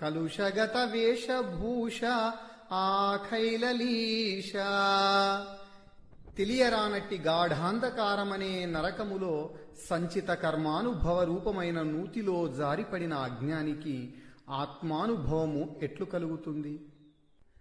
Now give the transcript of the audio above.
కలుషగత వేషభూష ఆఖైలలీష. తెలియరానట్టి గాఢాంధకారమనే నరకములో సంచిత కర్మానుభవ రూపమైన నూతిలో జారిపడిన అజ్ఞానికి ఆత్మానుభవము ఎట్లు కలుగుతుంది?